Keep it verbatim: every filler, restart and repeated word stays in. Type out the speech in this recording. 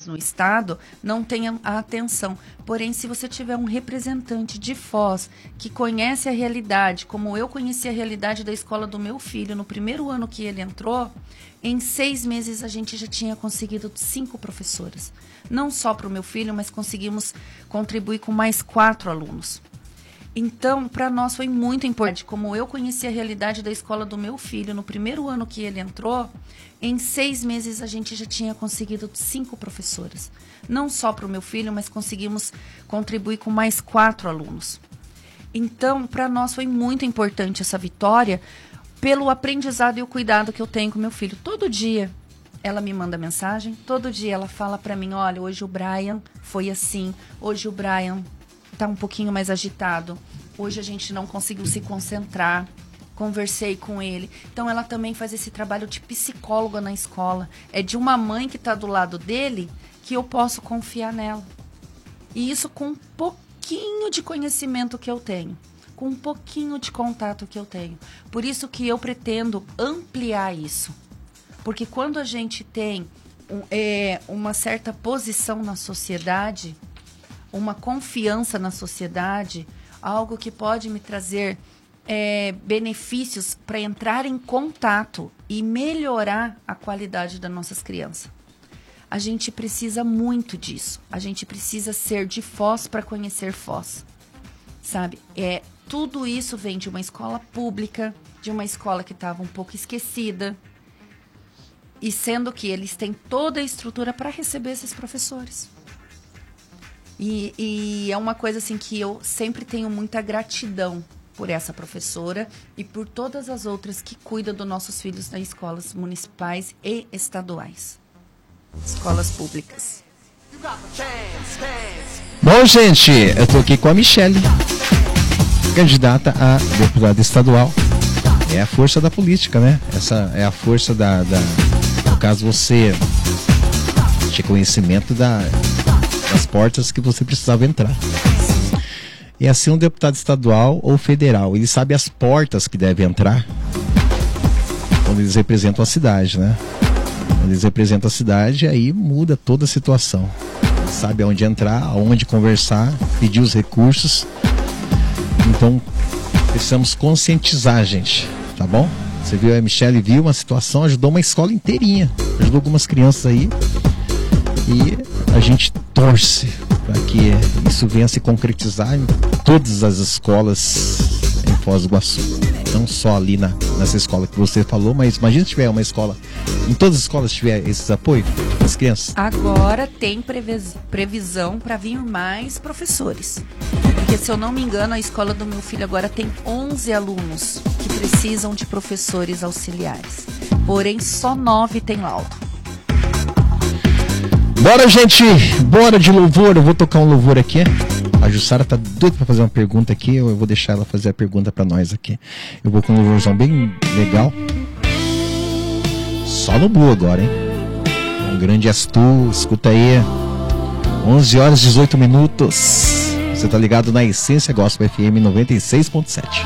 no estado não tenham a atenção. Porém, se você tiver um representante de Foz que conhece a realidade, como eu conheci a realidade da escola do meu filho no primeiro ano que ele entrou, em seis meses a gente já tinha conseguido cinco professoras. Não só para o meu filho, mas conseguimos contribuir com mais quatro alunos. Então, para nós foi muito importante. Como eu conheci a realidade da escola do meu filho no primeiro ano que ele entrou, em seis meses a gente já tinha conseguido cinco professoras. Não só para o meu filho, mas conseguimos contribuir com mais quatro alunos. Então, para nós foi muito importante essa vitória pelo aprendizado e o cuidado que eu tenho com meu filho. Todo dia ela me manda mensagem, todo dia ela fala para mim, olha, hoje o Brian foi assim, hoje o Brian tá um pouquinho mais agitado, hoje a gente não conseguiu se concentrar, conversei com ele. Então ela também faz esse trabalho de psicóloga na escola. É de uma mãe que está do lado dele que eu posso confiar nela. E isso com um pouquinho de conhecimento que eu tenho, com um pouquinho de contato que eu tenho. Por isso que eu pretendo ampliar isso. Porque quando a gente tem um, é, uma certa posição na sociedade, uma confiança na sociedade, algo que pode me trazer é, benefícios para entrar em contato e melhorar a qualidade das nossas crianças. A gente precisa muito disso. A gente precisa ser de Foz para conhecer Foz. Sabe? É, tudo isso vem de uma escola pública, de uma escola que estava um pouco esquecida. E sendo que eles têm toda a estrutura para receber esses professores. E, e é uma coisa assim que eu sempre tenho muita gratidão por essa professora e por todas as outras que cuidam dos nossos filhos nas escolas municipais e estaduais. Escolas públicas. Bom, gente, eu tô aqui com a Michele, candidata a deputada estadual. É a força da política, né? Essa é a força da... da... No caso, você tinha conhecimento da... das portas que você precisava entrar. E assim, um deputado estadual ou federal, ele sabe as portas que deve entrar quando eles representam a cidade, né? Quando eles representam a cidade, aí muda toda a situação. Sabe aonde entrar, aonde conversar, pedir os recursos. Então, precisamos conscientizar, gente, tá bom? Você viu, a Michele viu uma situação, ajudou uma escola inteirinha, ajudou algumas crianças aí. E a gente torce para que isso venha a se concretizar em todas as escolas em Foz do Iguaçu. Não só ali na, nessa escola que você falou, mas imagina se tiver uma escola, em todas as escolas tiver esses apoios das crianças. Agora tem previs, previsão para vir mais professores. Porque, se eu não me engano, a escola do meu filho agora tem onze alunos que precisam de professores auxiliares. Porém, só nove tem laudo. Bora, gente! Bora de louvor! Eu vou tocar um louvor aqui. A Jussara tá doida pra fazer uma pergunta aqui. Eu vou deixar ela fazer a pergunta pra nós aqui. Eu vou com um louvorzão bem legal. Só no Blue agora, hein? Um grande és tu. Escuta aí. onze horas e dezoito minutos. Você tá ligado na Essência Gospel F M noventa e seis ponto sete.